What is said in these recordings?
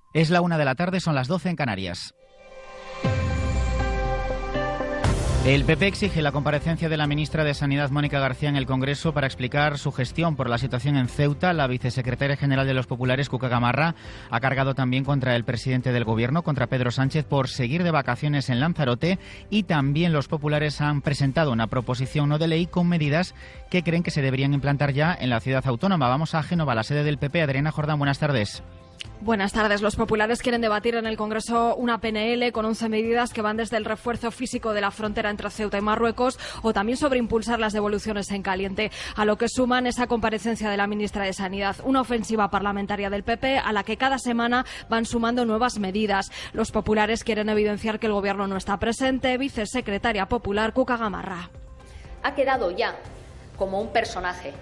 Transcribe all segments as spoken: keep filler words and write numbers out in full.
Es la una de la tarde, son las doce en Canarias. El P P exige la comparecencia de la ministra de Sanidad, Mónica García, en el Congreso para explicar su gestión por la situación en Ceuta. La vicesecretaria general de los populares, Cuca Gamarra, ha cargado también contra el presidente del Gobierno, contra Pedro Sánchez, por seguir de vacaciones en Lanzarote, y también los populares han presentado una proposición no de ley con medidas que creen que se deberían implantar ya en la ciudad autónoma. Vamos a Génova, la sede del P P. Adriana Jordán, buenas tardes. Buenas tardes. Los populares quieren debatir en el Congreso una P N L con once medidas que van desde el refuerzo físico de la frontera entre Ceuta y Marruecos o también sobre impulsar las devoluciones en caliente, a lo que suman esa comparecencia de la ministra de Sanidad, una ofensiva parlamentaria del P P a la que cada semana van sumando nuevas medidas. Los populares quieren evidenciar que el Gobierno no está presente. Vicesecretaria popular, Cuca Gamarra. Ha quedado ya como un personaje,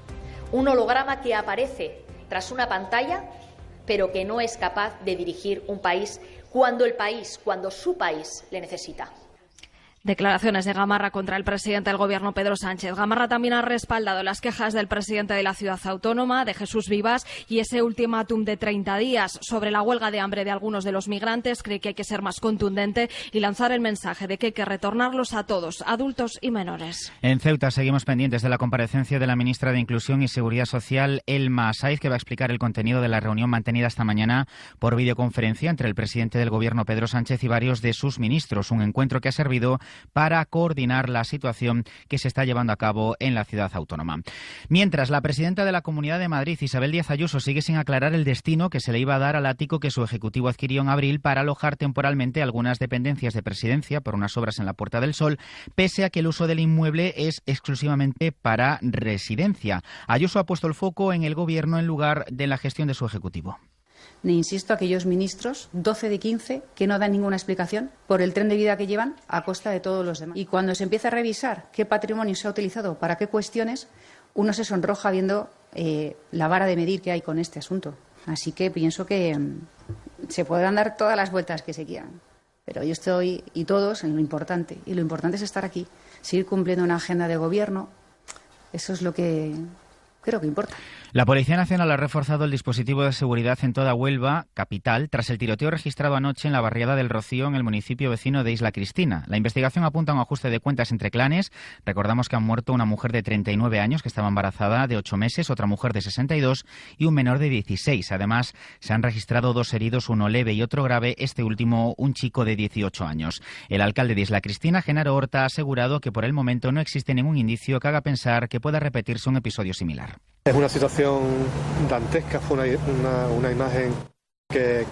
un holograma que aparece tras una pantalla, pero que no es capaz de dirigir un país cuando el país, cuando su país le necesita. Declaraciones de Gamarra contra el presidente del Gobierno, Pedro Sánchez. Gamarra también ha respaldado las quejas del presidente de la ciudad autónoma, de Jesús Vivas, y ese ultimátum de treinta días sobre la huelga de hambre de algunos de los migrantes. Cree que hay que ser más contundente y lanzar el mensaje de que hay que retornarlos a todos, adultos y menores. En Ceuta seguimos pendientes de la comparecencia de la ministra de Inclusión y Seguridad Social, Elma Saiz, que va a explicar el contenido de la reunión mantenida esta mañana por videoconferencia entre el presidente del Gobierno, Pedro Sánchez, y varios de sus ministros. Un encuentro que ha servido para coordinar la situación que se está llevando a cabo en la ciudad autónoma. Mientras, la presidenta de la Comunidad de Madrid, Isabel Díaz Ayuso, sigue sin aclarar el destino que se le iba a dar al ático que su ejecutivo adquirió en abril para alojar temporalmente algunas dependencias de presidencia por unas obras en la Puerta del Sol, pese a que el uso del inmueble es exclusivamente para residencia. Ayuso ha puesto el foco en el Gobierno en lugar de la gestión de su ejecutivo. Le insisto a aquellos ministros, doce de quince, que no dan ninguna explicación por el tren de vida que llevan a costa de todos los demás. Y cuando se empieza a revisar qué patrimonio se ha utilizado para qué cuestiones, uno se sonroja viendo eh, la vara de medir que hay con este asunto. Así que pienso que um, se podrán dar todas las vueltas que se quieran. Pero yo estoy, y todos, en lo importante. Y lo importante es estar aquí, seguir cumpliendo una agenda de gobierno. Eso es lo que creo que importa. La Policía Nacional ha reforzado el dispositivo de seguridad en toda Huelva, capital, tras el tiroteo registrado anoche en la barriada del Rocío, en el municipio vecino de Isla Cristina. La investigación apunta a un ajuste de cuentas entre clanes. Recordamos que han muerto una mujer de treinta y nueve años que estaba embarazada de ocho meses, otra mujer de sesenta y dos y un menor de dieciséis. Además, se han registrado dos heridos, uno leve y otro grave, este último un chico de dieciocho años. El alcalde de Isla Cristina, Genaro Horta, ha asegurado que por el momento no existe ningún indicio que haga pensar que pueda repetirse un episodio similar. Es una situación dantesca, fue una, una, una imagen que,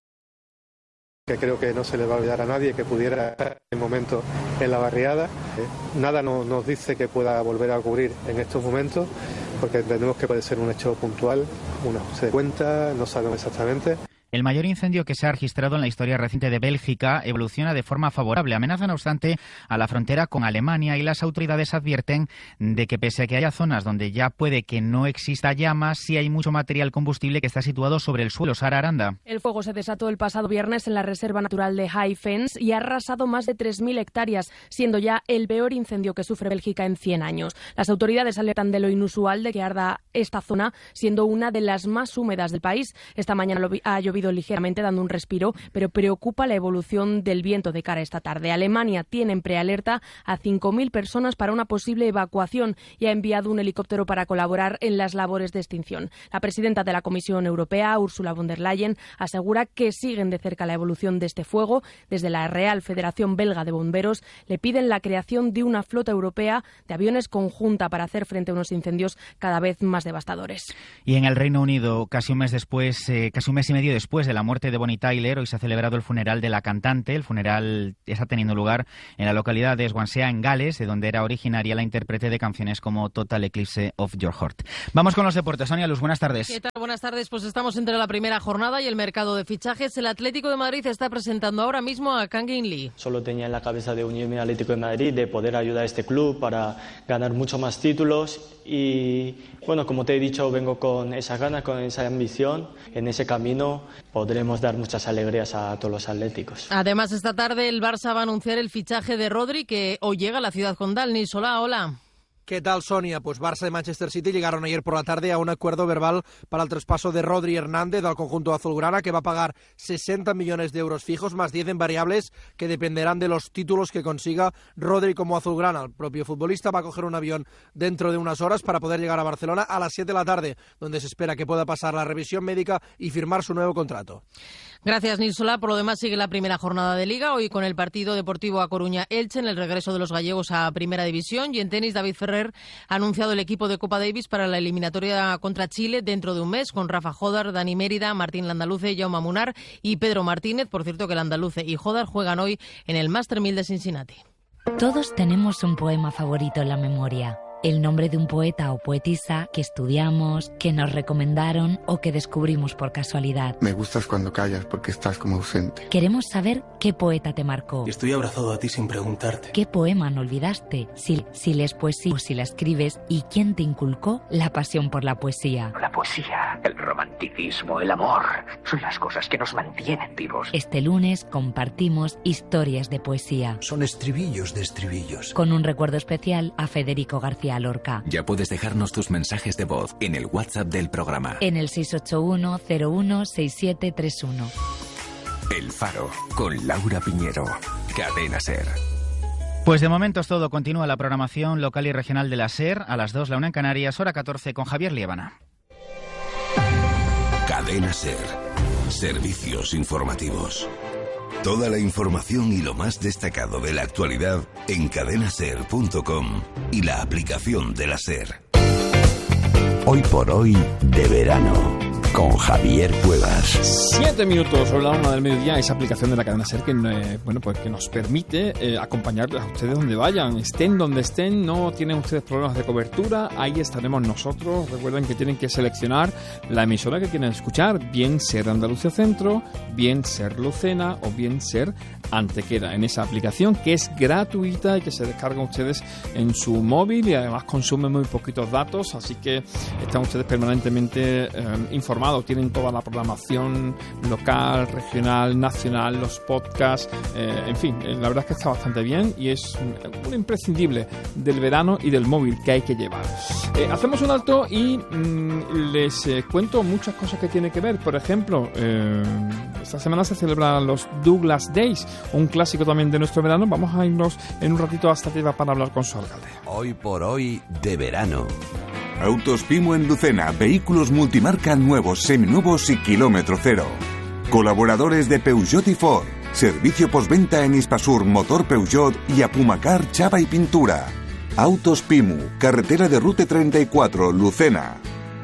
que creo que no se le va a olvidar a nadie, que pudiera estar en el momento en la barriada. Eh, nada no, nos dice que pueda volver a ocurrir en estos momentos, porque entendemos que puede ser un hecho puntual, un ajuste de cuenta, no sabemos exactamente. El mayor incendio que se ha registrado en la historia reciente de Bélgica evoluciona de forma favorable. Amenaza, no obstante, a la frontera con Alemania, y las autoridades advierten de que pese a que haya zonas donde ya puede que no exista llamas, sí hay mucho material combustible que está situado sobre el suelo. Sara Aranda. El fuego se desató el pasado viernes en la Reserva Natural de High Fens y ha arrasado más de tres mil hectáreas, siendo ya el peor incendio que sufre Bélgica en cien años. Las autoridades alertan de lo inusual de que arda esta zona, siendo una de las más húmedas del país. Esta mañana lo ha llovido ligeramente, dando un respiro, pero preocupa la evolución del viento de cara a esta tarde. Alemania tiene en prealerta a cinco mil personas para una posible evacuación y ha enviado un helicóptero para colaborar en las labores de extinción. La presidenta de la Comisión Europea, Ursula von der Leyen, asegura que siguen de cerca la evolución de este fuego. Desde la Real Federación Belga de Bomberos le piden la creación de una flota europea de aviones conjunta para hacer frente a unos incendios cada vez más devastadores. Y en el Reino Unido, casi un mes después, eh, casi un mes y medio después de la muerte de Bonnie Tyler, hoy se ha celebrado el funeral de la cantante. El funeral está teniendo lugar en la localidad de Swansea, en Gales, de donde era originaria la intérprete de canciones como Total Eclipse of Your Heart. Vamos con los deportes. Sonia Luz, buenas tardes. ¿Qué tal? Buenas tardes. Pues estamos entre la primera jornada y el mercado de fichajes. El Atlético de Madrid está presentando ahora mismo a Kang In Lee. Solo tenía en la cabeza de unirme al Atlético de Madrid, de poder ayudar a este club para ganar mucho más títulos y, bueno, como te he dicho, vengo con esa ganas, con esa ambición. En ese camino podremos dar muchas alegrías a todos los atléticos. Además, esta tarde el Barça va a anunciar el fichaje de Rodri, que hoy llega a la ciudad condal. Nils Solá, hola. ¿Qué tal, Sonia? Pues Barça y Manchester City llegaron ayer por la tarde a un acuerdo verbal para el traspaso de Rodri Hernández al conjunto azulgrana, que va a pagar sesenta millones de euros fijos más diez en variables que dependerán de los títulos que consiga Rodri como azulgrana. El propio futbolista va a coger un avión dentro de unas horas para poder llegar a Barcelona a las siete de la tarde, donde se espera que pueda pasar la revisión médica y firmar su nuevo contrato. Gracias, Nil Solá. Por lo demás, sigue la primera jornada de Liga, hoy con el partido Deportivo A Coruña-Elche en el regreso de los gallegos a Primera División. Y en tenis, David Ferrer ha anunciado el equipo de Copa Davis para la eliminatoria contra Chile dentro de un mes, con Rafa Jodar, Dani Mérida, Martín Landaluce, Jaume Munar y Pedro Martínez. Por cierto, que Landaluce y Jodar juegan hoy en el Master mil de Cincinnati. Todos tenemos un poema favorito en la memoria. El nombre de un poeta o poetisa que estudiamos, que nos recomendaron o que descubrimos por casualidad. Me gustas cuando callas porque estás como ausente. Queremos saber qué poeta te marcó. Estoy abrazado a ti sin preguntarte. ¿Qué poema no olvidaste? Si, si lees poesía o si la escribes, ¿y quién te inculcó la pasión por la poesía? La poesía, el romanticismo, el amor, son las cosas que nos mantienen vivos. Este lunes compartimos historias de poesía. Son estribillos de estribillos. Con un recuerdo especial a Federico García Lorca. Ya puedes dejarnos tus mensajes de voz en el WhatsApp del programa. En el seis ocho uno cero uno seis siete tres uno. El Faro, con Laura Piñero. Cadena SER. Pues de momento es todo. Continúa la programación local y regional de la SER. A las dos, la una en Canarias, hora catorce, con Javier Liébana. Cadena SER. Servicios informativos. Toda la información y lo más destacado de la actualidad en cadena ser punto com y la aplicación de la SER. Hoy por hoy de verano, con Javier Cuevas. Siete minutos sobre la una del mediodía, esa aplicación de la cadena SER que, eh, bueno, pues que nos permite eh, acompañarles a ustedes donde vayan, estén donde estén, no tienen ustedes problemas de cobertura, ahí estaremos nosotros. Recuerden que tienen que seleccionar la emisora que quieren escuchar, bien SER Andalucía Centro, bien SER Lucena o bien SER Antequera, en esa aplicación que es gratuita y que se descargan ustedes en su móvil y además consume muy poquitos datos, así que están ustedes permanentemente eh, informados, tienen toda la programación local, regional, nacional, los podcasts, eh, en fin, eh, la verdad es que está bastante bien y es un, un imprescindible del verano y del móvil que hay que llevar. Eh, hacemos un alto y mmm, les eh, cuento muchas cosas que tienen que ver. Por ejemplo, eh, esta semana se celebran los Douglas Days, un clásico también de nuestro verano. Vamos a irnos en un ratito hasta Teba para hablar con su alcalde. Hoy por hoy de verano. Autos Pimo en Lucena, vehículos multimarca nuevos, seminuevos y kilómetro cero. Colaboradores de Peugeot y Ford. Servicio postventa en Hispasur, Motor Peugeot y Apumacar, Chapa y Pintura. Autos Pimu, carretera de Rute treinta y cuatro, Lucena.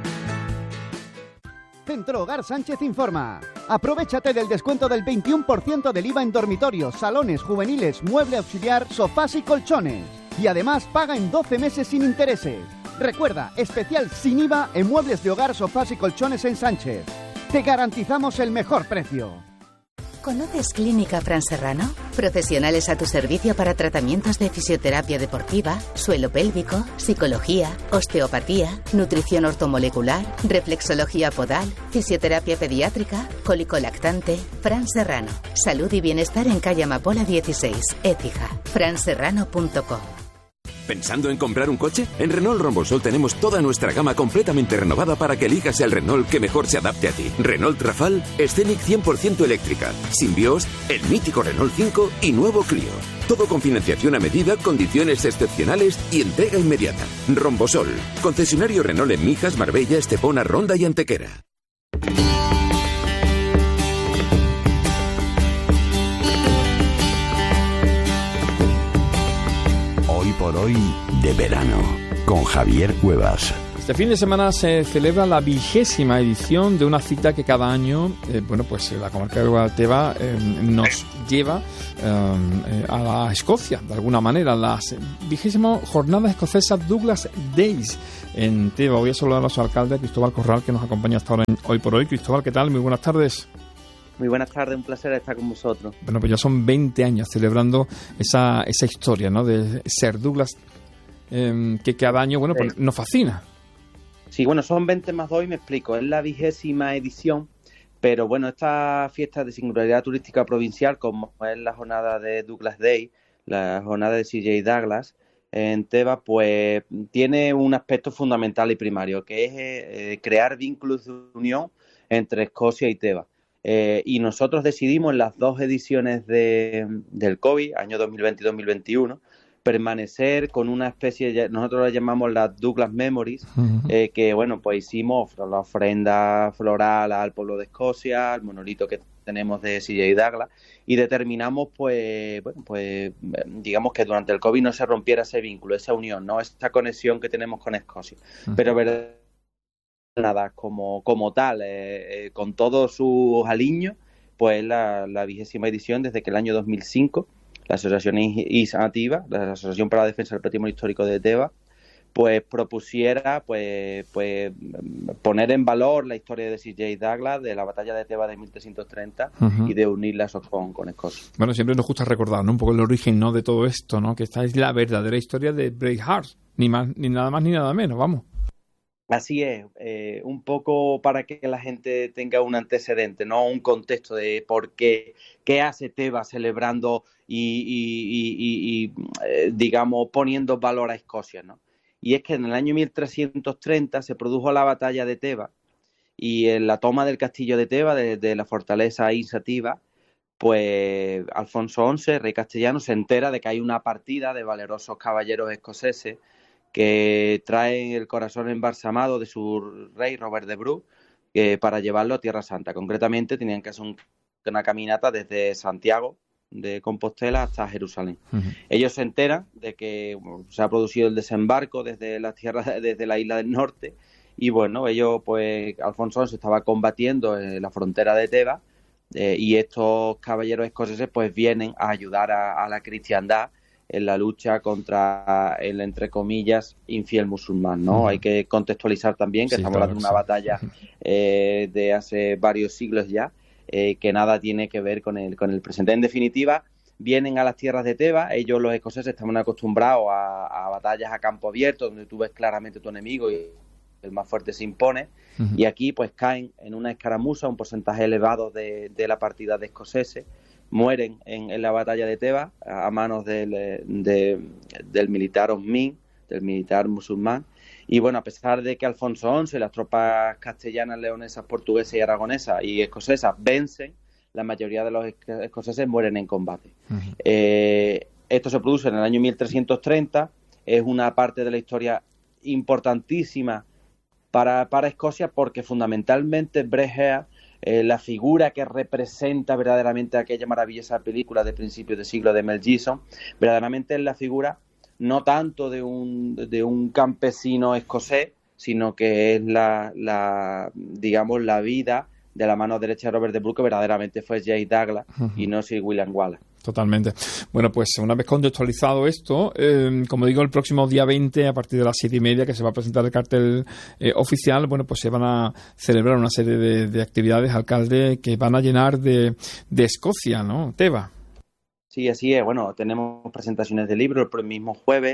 Centro Hogar Sánchez informa. Aprovéchate del descuento del veintiuno por ciento del I V A en dormitorios, salones juveniles, mueble auxiliar, sofás y colchones. Y además paga en doce meses sin intereses. Recuerda, especial sin I V A en muebles de hogar, sofás y colchones en Sánchez. Te garantizamos el mejor precio. ¿Conoces Clínica Fran Serrano? Profesionales a tu servicio para tratamientos de fisioterapia deportiva, suelo pélvico, psicología, osteopatía, nutrición ortomolecular, reflexología podal, fisioterapia pediátrica, cólico lactante. Fran Serrano. Salud y bienestar en calle Amapola dieciséis, Écija. fran serrano punto com. ¿Pensando en comprar un coche? En Renault Rombosol tenemos toda nuestra gama completamente renovada para que elijas el Renault que mejor se adapte a ti. Renault Trafal, Scenic cien por ciento eléctrica, Symbios, el mítico Renault cinco y nuevo Clio. Todo con financiación a medida, condiciones excepcionales y entrega inmediata. Rombosol, concesionario Renault en Mijas, Marbella, Estepona, Ronda y Antequera. Hoy por hoy de verano, con Javier Cuevas. Este fin de semana se celebra la vigésima edición de una cita que cada año, eh, bueno, pues la comarca de Guadalteba eh, nos lleva eh, a la Escocia, de alguna manera, las vigésimas jornadas escocesas Douglas Days en Teba. Voy a saludar a su alcalde, Cristóbal Corral, que nos acompaña hasta ahora en Hoy por Hoy. Cristóbal, ¿qué tal? Muy buenas tardes. Muy buenas tardes, un placer estar con vosotros. Bueno, pues ya son veinte años celebrando esa esa historia, ¿no?, de Ser Douglas, eh, que cada año, bueno, pues nos fascina. Sí, bueno, son veinte más dos y me explico. Es la vigésima edición, pero bueno, esta fiesta de singularidad turística provincial, como es la jornada de Douglas Day, la jornada de C J Douglas, en Tebas, pues tiene un aspecto fundamental y primario, que es eh, crear vínculos de unión entre Escocia y Tebas. Eh, y nosotros decidimos en las dos ediciones de, del COVID, año dos mil veinte y dos mil veintiuno, permanecer con una especie, de, nosotros la llamamos las Douglas Memories, uh-huh. eh, que bueno, pues hicimos la ofrenda floral al pueblo de Escocia, el monolito que tenemos de C J Douglas, y determinamos pues, bueno, pues digamos que durante el COVID no se rompiera ese vínculo, esa unión, ¿no? Esa conexión que tenemos con Escocia. Uh-huh. Pero verdad, nada, como, como tal, eh, eh, con todos sus aliños, pues la, la vigésima edición desde que el año dos mil cinco la Asociación Isativa, la Asociación para la Defensa del Patrimonio Histórico de Tebas, pues propusiera pues, pues poner en valor la historia de C J Douglas, de la batalla de Tebas de mil trescientos treinta, uh-huh. y de unirla con, con Escocia. Bueno, siempre nos gusta recordar, ¿no?, un poco el origen, ¿no?, de todo esto, ¿no?, que esta es la verdadera historia de Braveheart, ni más, ni nada más ni nada menos, vamos. Así es, eh, un poco para que la gente tenga un antecedente, ¿no?, un contexto de por qué, qué hace Tebas celebrando y, y, y, y, y eh, digamos, poniendo valor a Escocia, ¿no? Y es que en el año mil trescientos treinta se produjo la batalla de Tebas, y en la toma del castillo de Tebas, de, de la fortaleza Isativa, pues Alfonso once, rey castellano, se entera de que hay una partida de valerosos caballeros escoceses que traen el corazón embalsamado de su rey, Robert de Bruce, eh, para llevarlo a Tierra Santa. Concretamente tenían que hacer un, una caminata desde Santiago de Compostela hasta Jerusalén. Uh-huh. Ellos se enteran de que bueno, se ha producido el desembarco desde la tierra, desde la isla del norte, y bueno, ellos, pues, Alfonso once estaba combatiendo en la frontera de Tebas, eh, y estos caballeros escoceses pues vienen a ayudar a, a la cristiandad en la lucha contra el, entre comillas, infiel musulmán, ¿no? Uh-huh. Hay que contextualizar también que sí, estamos hablando de una sí. batalla eh, de hace varios siglos ya, eh, que nada tiene que ver con el, con el presente. En definitiva, vienen a las tierras de Tebas, ellos los escoceses estaban acostumbrados a, a batallas a campo abierto, donde tú ves claramente tu enemigo y el más fuerte se impone, uh-huh. y aquí pues caen en una escaramuza un porcentaje elevado de, de la partida de escoceses, mueren en, en la batalla de Tebas a manos del, de, del militar osmín, del militar musulmán. Y bueno, a pesar de que Alfonso once, las tropas castellanas, leonesas, portuguesas y aragonesas y escocesas vencen, la mayoría de los escoceses mueren en combate. Uh-huh. Eh, esto se produce en el año mil trescientos treinta, es una parte de la historia importantísima para, para Escocia, porque fundamentalmente Braveheart, Eh, la figura que representa verdaderamente aquella maravillosa película de principios de siglo de Mel Gibson, verdaderamente es la figura no tanto de un, de un campesino escocés, sino que es la, la, digamos, la vida de la mano derecha de Robert de Bruce, que verdaderamente fue J. Douglas, uh-huh. y no Sir William Wallace. Totalmente. Bueno, pues una vez contextualizado esto, eh, como digo, el próximo día veinte, a partir de las siete y media, que se va a presentar el cartel eh, oficial, bueno, pues se van a celebrar una serie de, de actividades, alcalde, que van a llenar de, de Escocia, ¿no? Tebas. Sí, así es. Bueno, tenemos presentaciones de libros el mismo jueves.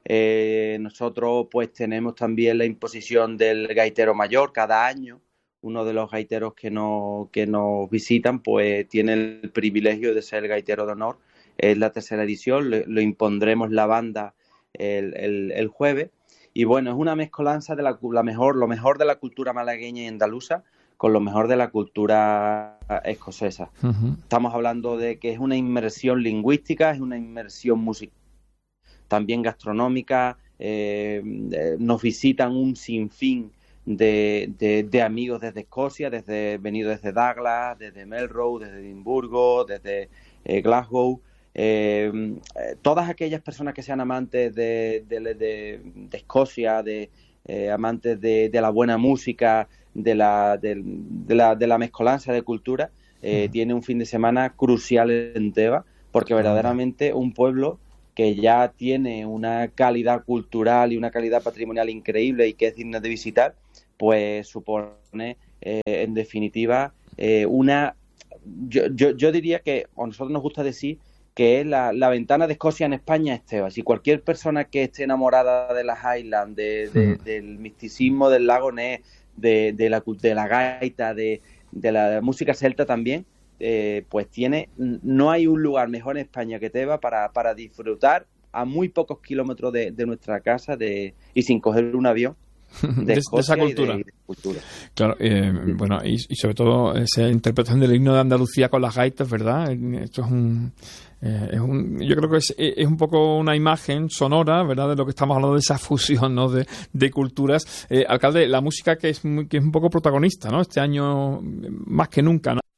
Eh, nosotros, pues, tenemos también la imposición del gaitero mayor cada año. Uno de los gaiteros que nos, que nos visitan, pues tiene el privilegio de ser el gaitero de honor. Es la tercera edición, lo, lo impondremos la banda el, el, el jueves. Y bueno, es una mezcolanza de la, la mejor, lo mejor de la cultura malagueña y andaluza con lo mejor de la cultura escocesa. Uh-huh. Estamos hablando de que es una inmersión lingüística, es una inmersión musical, también gastronómica. Eh, eh, nos visitan un sinfín De, de, de amigos desde Escocia, desde venido desde Douglas, desde Melrose, desde Edimburgo, desde eh, Glasgow, eh, eh, todas aquellas personas que sean amantes de, de, de, de Escocia, de eh, amantes de, de la buena música, de la, de, de la, de la mezcolanza de cultura, eh, uh-huh. tiene un fin de semana crucial en Tebas, porque verdaderamente un pueblo que ya tiene una calidad cultural y una calidad patrimonial increíble y que es digna de visitar, pues supone, eh, en definitiva, eh, una... Yo, yo, yo diría que, a nosotros nos gusta decir que es la, la ventana de Escocia en España es Tebas. Y cualquier persona que esté enamorada de las Highlands, de, de, mm. del misticismo del lago Ness, de, de, la, de la gaita, de, de la música celta también, eh, pues tiene... No hay un lugar mejor en España que Tebas para, para disfrutar a muy pocos kilómetros de, de nuestra casa de, y sin coger un avión. De, de, de esa cultura. Y de, y de cultura. Claro, eh, sí. Bueno, y, y sobre todo esa interpretación del himno de Andalucía con las gaitas, ¿verdad? Esto es un, eh, es un yo creo que es, es un poco una imagen sonora, ¿verdad? De lo que estamos hablando, de esa fusión, ¿no? De, de culturas. Eh, alcalde, la música que es, muy, que es un poco protagonista, ¿no? Este año más que nunca, ¿no?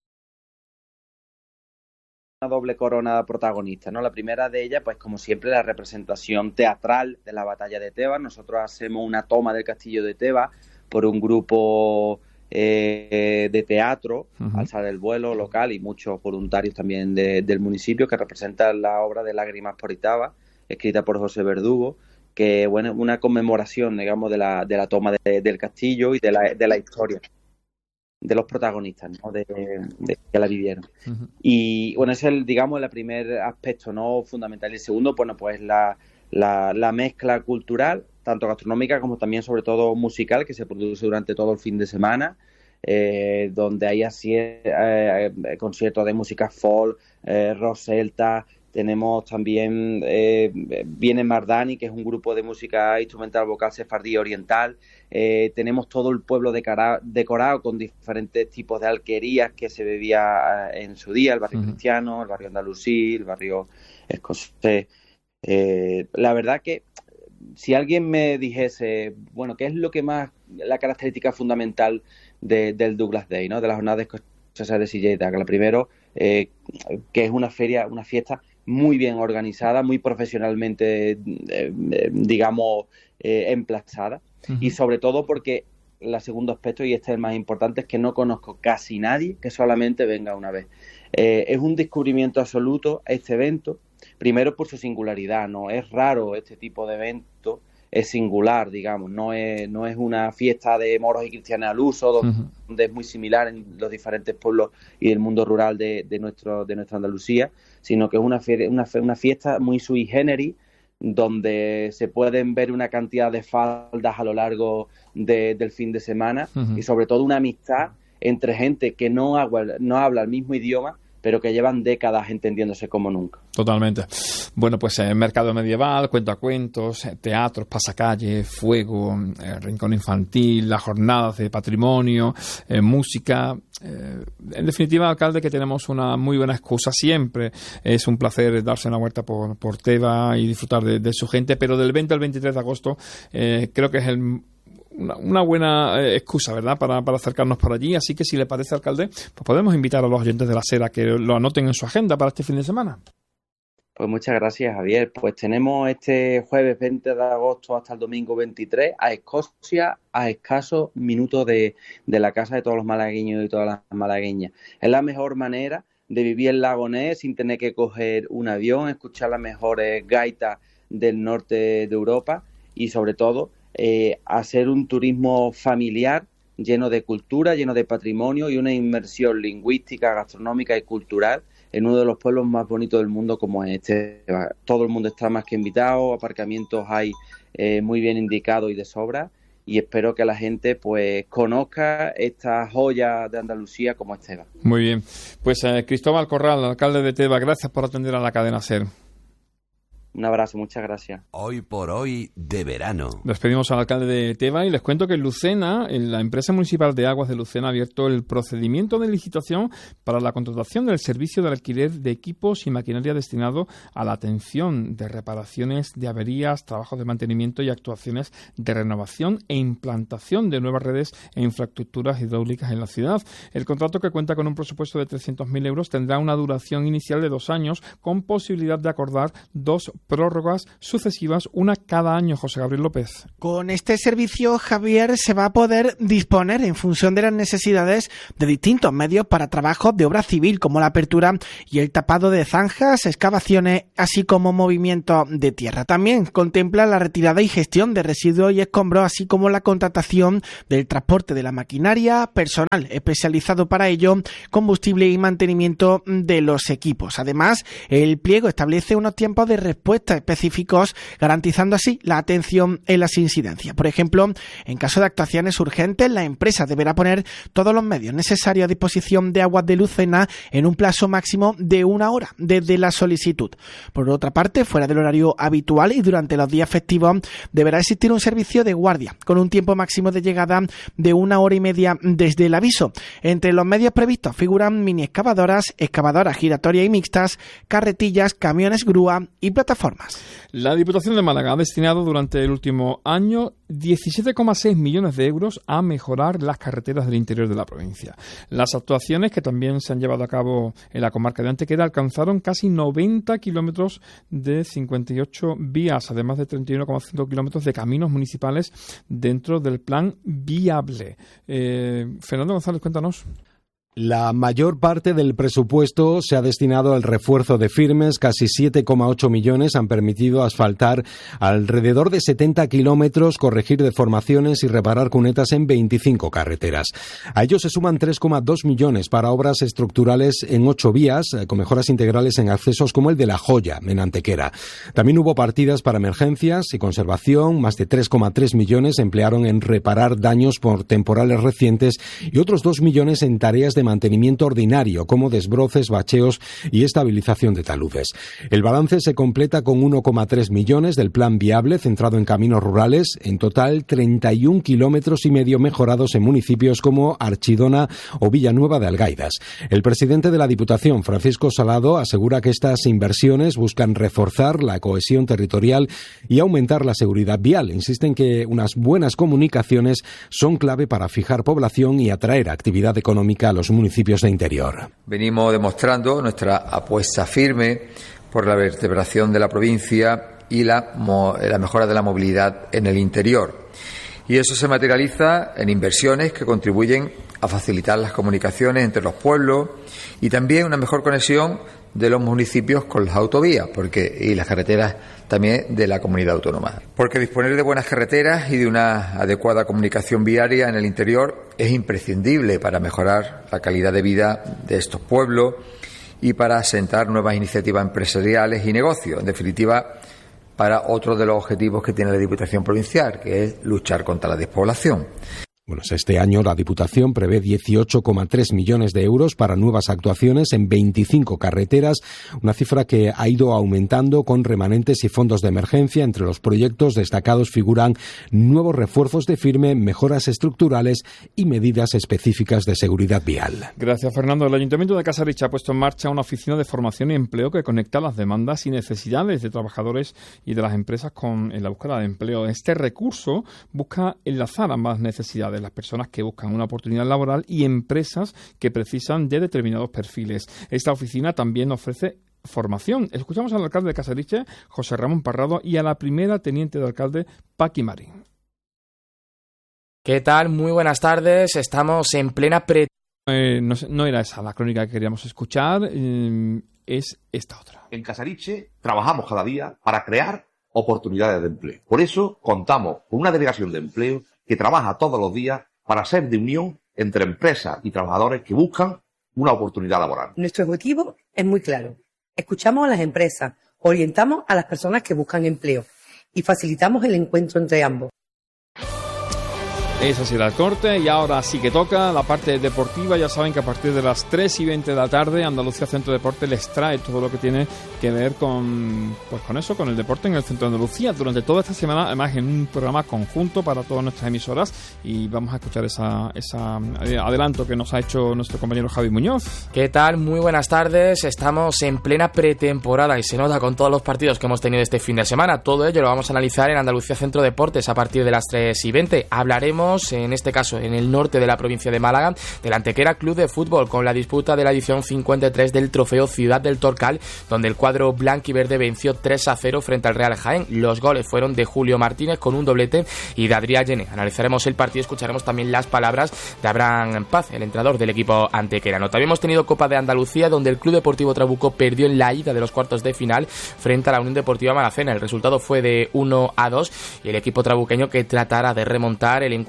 Una doble corona protagonista, ¿no? La primera de ellas, pues como siempre, la representación teatral de la batalla de Tebas. Nosotros hacemos una toma del castillo de Tebas por un grupo eh, de teatro, uh-huh. Alza del Vuelo local, y muchos voluntarios también de, del municipio, que representan la obra de Lágrimas por Itaba, escrita por José Verdugo, que bueno, una conmemoración, digamos, de la, de la toma de, del castillo y de la, de la historia de los protagonistas, ¿no? de, de que la vivieron. Uh-huh. Y bueno, ese es el, digamos, el primer aspecto, ¿no? Fundamental. Y el segundo, bueno, pues la, la, la mezcla cultural, tanto gastronómica como también, sobre todo, musical, que se produce durante todo el fin de semana, eh, donde hay así eh, conciertos de música folk, eh, rock celta. Tenemos también, eh, viene Mardani, que es un grupo de música instrumental vocal sefardí oriental. Eh, tenemos todo el pueblo decorado, decorado con diferentes tipos de alquerías que se bebía en su día, el barrio uh-huh. cristiano, el barrio andalusí, el barrio escocés. Eh, la verdad que si alguien me dijese, bueno, ¿qué es lo que más, la característica fundamental de, del Douglas Day, ¿no? De las jornadas escocesas de Silleta? Que lo primero, eh, que es una feria, una fiesta muy bien organizada, muy profesionalmente, eh, digamos, eh, emplazada. Uh-huh. Y sobre todo porque el segundo aspecto, y este es el más importante, es que no conozco casi nadie que solamente venga una vez. Eh, es un descubrimiento absoluto este evento, primero por su singularidad, ¿no? Es raro este tipo de evento, es singular, digamos, no es, no es una fiesta de moros y cristianos al uso, donde, uh-huh. donde es muy similar en los diferentes pueblos y del mundo rural de, de, nuestro, de nuestra Andalucía, sino que es una, fe, una, fe, una fiesta muy sui generis, donde se pueden ver una cantidad de faldas a lo largo de, del fin de semana, uh-huh. y sobre todo una amistad entre gente que no habla, no habla el mismo idioma, pero que llevan décadas entendiéndose como nunca. Totalmente. Bueno, pues eh, mercado medieval, cuentacuentos, eh, teatros, pasacalles, fuego, eh, rincón infantil, las jornadas de patrimonio, eh, música. Eh, en definitiva, alcalde, que tenemos una muy buena excusa siempre. Es un placer darse una vuelta por, por Tebas y disfrutar de, de su gente, pero del veinte al veintitrés de agosto eh, creo que es el Una, una buena eh, excusa, ¿verdad?, para, para acercarnos por allí. Así que, si le parece, alcalde, pues podemos invitar a los oyentes de La Sera que lo anoten en su agenda para este fin de semana. Pues muchas gracias, Javier. Pues tenemos este jueves veinte de agosto hasta el domingo veintitrés a Escocia, a escasos minutos de, de la casa de todos los malagueños y todas las malagueñas. Es la mejor manera de vivir el lago Ness sin tener que coger un avión, escuchar las mejores gaitas del norte de Europa y, sobre todo, Eh, hacer un turismo familiar lleno de cultura, lleno de patrimonio y una inmersión lingüística, gastronómica y cultural en uno de los pueblos más bonitos del mundo como es este. Todo el mundo está más que invitado, aparcamientos hay eh, muy bien indicados y de sobra, y espero que la gente pues conozca esta joya de Andalucía como es Tebas. Muy bien, pues eh, Cristóbal Corral, alcalde de Tebas, gracias por atender a la cadena SER. Un abrazo, muchas gracias. Hoy por hoy de verano. Despedimos al alcalde de Tebas y les cuento que en Lucena, en la empresa municipal de aguas de Lucena, ha abierto el procedimiento de licitación para la contratación del servicio de alquiler de equipos y maquinaria destinado a la atención de reparaciones de averías, trabajos de mantenimiento y actuaciones de renovación e implantación de nuevas redes e infraestructuras hidráulicas en la ciudad. El contrato, que cuenta con un presupuesto de trescientos mil euros, tendrá una duración inicial de dos años con posibilidad de acordar dos prórrogas sucesivas, una cada año. José Gabriel López. Con este servicio, Javier, se va a poder disponer en función de las necesidades de distintos medios para trabajos de obra civil, como la apertura y el tapado de zanjas, excavaciones, así como movimiento de tierra. También contempla la retirada y gestión de residuos y escombros, así como la contratación del transporte de la maquinaria, personal especializado para ello, combustible y mantenimiento de los equipos. Además, el pliego establece unos tiempos de respuesta respuesta específicos, garantizando así la atención en las incidencias. Por ejemplo, en caso de actuaciones urgentes, la empresa deberá poner todos los medios necesarios a disposición de Aguas de Lucena en un plazo máximo de una hora desde la solicitud. Por otra parte, fuera del horario habitual y durante los días festivos, deberá existir un servicio de guardia con un tiempo máximo de llegada de una hora y media desde el aviso. Entre los medios previstos figuran mini excavadoras, excavadoras giratorias y mixtas, carretillas, camiones grúa y plataformas. La Diputación de Málaga ha destinado durante el último año diecisiete coma seis millones de euros a mejorar las carreteras del interior de la provincia. Las actuaciones que también se han llevado a cabo en la comarca de Antequera alcanzaron casi noventa kilómetros de cincuenta y ocho vías, además de treinta y uno coma cinco kilómetros de caminos municipales dentro del plan Viable. Eh, Fernando González, cuéntanos. La mayor parte del presupuesto se ha destinado al refuerzo de firmes. Casi siete coma ocho millones han permitido asfaltar alrededor de setenta kilómetros, corregir deformaciones y reparar cunetas en veinticinco carreteras. A ello se suman tres coma dos millones para obras estructurales en ocho vías, con mejoras integrales en accesos como el de La Joya, en Antequera. También hubo partidas para emergencias y conservación. Más de tres coma tres millones se emplearon en reparar daños por temporales recientes y otros dos millones en tareas de mantenimiento ordinario, como desbroces, bacheos y estabilización de taludes. El balance se completa con uno coma tres millones del plan Viable, centrado en caminos rurales. En total, treinta y un kilómetros y medio mejorados en municipios como Archidona o Villanueva de Algaidas. El presidente de la Diputación, Francisco Salado, asegura que estas inversiones buscan reforzar la cohesión territorial y aumentar la seguridad vial. Insisten que unas buenas comunicaciones son clave para fijar población y atraer actividad económica a los municipios de interior. Venimos demostrando nuestra apuesta firme por la vertebración de la provincia y la, la mejora de la movilidad en el interior. Y eso se materializa en inversiones que contribuyen a facilitar las comunicaciones entre los pueblos y también una mejor conexión de los municipios con las autovías porque y las carreteras también de la comunidad autónoma. Porque disponer de buenas carreteras y de una adecuada comunicación viaria en el interior es imprescindible para mejorar la calidad de vida de estos pueblos y para asentar nuevas iniciativas empresariales y negocios. En definitiva, para otro de los objetivos que tiene la Diputación Provincial, que es luchar contra la despoblación. Bueno, este año la Diputación prevé dieciocho coma tres millones de euros para nuevas actuaciones en veinticinco carreteras, una cifra que ha ido aumentando con remanentes y fondos de emergencia. Entre los proyectos destacados figuran nuevos refuerzos de firme, mejoras estructurales y medidas específicas de seguridad vial. Gracias, Fernando. El Ayuntamiento de Casariche ha puesto en marcha una oficina de formación y empleo que conecta las demandas y necesidades de trabajadores y de las empresas con en la búsqueda de empleo. Este recurso busca enlazar ambas necesidades, de las personas que buscan una oportunidad laboral y empresas que precisan de determinados perfiles. Esta oficina también ofrece formación. Escuchamos al alcalde de Casariche, José Ramón Parrado, y a la primera teniente de alcalde, Paqui Marín. ¿Qué tal? Muy buenas tardes. Estamos en plena pre... Eh, no, no era esa la crónica que queríamos escuchar, eh, es esta otra. En Casariche trabajamos cada día para crear oportunidades de empleo. Por eso contamos con una delegación de empleo que trabaja todos los días para ser de unión entre empresas y trabajadores que buscan una oportunidad laboral. Nuestro objetivo es muy claro. Escuchamos a las empresas, orientamos a las personas que buscan empleo y facilitamos el encuentro entre ambos. Ese será el corte y ahora sí que toca la parte deportiva. Ya saben que a partir de las tres y veinte de la tarde Andalucía Centro Deporte les trae todo lo que tiene que ver con pues con eso, con el deporte en el centro de Andalucía durante toda esta semana, además en un programa conjunto para todas nuestras emisoras, y vamos a escuchar esa, esa adelanto que nos ha hecho nuestro compañero Javi Muñoz. ¿Qué tal? Muy buenas tardes. Estamos en plena pretemporada y se nota con todos los partidos que hemos tenido este fin de semana. Todo ello lo vamos a analizar en Andalucía Centro Deportes a partir de las tres y veinte. Hablaremos en este caso en el norte de la provincia de Málaga del Antequera Club de Fútbol, con la disputa de la edición cincuenta y tres del trofeo Ciudad del Torcal, donde el cuadro blanquiverde venció tres a cero frente al Real Jaén. Los goles fueron de Julio Martínez con un doblete y de Adrián Llene. Analizaremos el partido y escucharemos también las palabras de Abraham Paz, el entrenador del equipo antequerano. También hemos tenido Copa de Andalucía, donde el Club Deportivo Trabuco perdió en la ida de los cuartos de final frente a la Unión Deportiva Maracena. El resultado fue de uno a dos y el equipo trabuqueño, que tratará de remontar el encuentro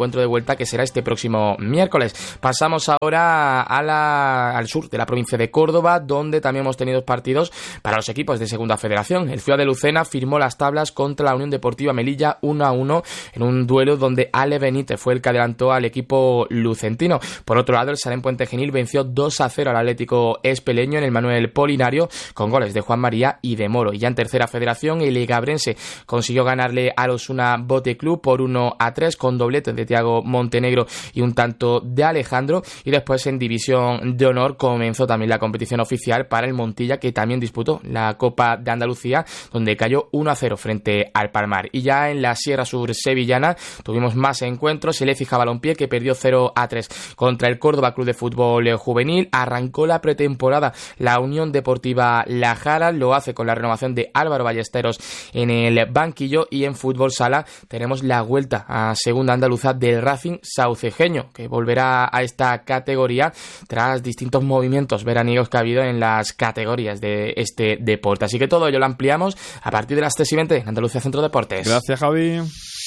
encuentro de vuelta que será este próximo miércoles. Pasamos ahora a la, al sur de la provincia de Córdoba, donde también hemos tenido partidos para los equipos de Segunda Federación. El Ciudad de Lucena firmó las tablas contra la Unión Deportiva Melilla uno a uno en un duelo donde Ale Benítez fue el que adelantó al equipo lucentino. Por otro lado, el Salem Puente Genil venció dos a cero al Atlético Espeleño en el Manuel Polinario con goles de Juan María y de Moro. Y ya en Tercera Federación, el Egabrense consiguió ganarle al Osuna Bote Club por uno a tres con doblete de Thiago Montenegro y un tanto de Alejandro. Y después en División de Honor comenzó también la competición oficial para el Montilla, que también disputó la Copa de Andalucía, donde cayó uno a cero frente al Palmar. Y ya en la Sierra Sur sevillana tuvimos más encuentros. El Écija Balompié, que perdió cero a tres contra el Córdoba Club de Fútbol Juvenil. Arrancó la pretemporada la Unión Deportiva La Jara, lo hace con la renovación de Álvaro Ballesteros en el banquillo. Y en fútbol sala tenemos la vuelta a segunda andaluza del Racing saucejeño, que volverá a esta categoría tras distintos movimientos veraniegos que ha habido en las categorías de este deporte. Así que todo ello lo ampliamos a partir de las tres y veinte en Andalucía Centro Deportes. Gracias, Javi.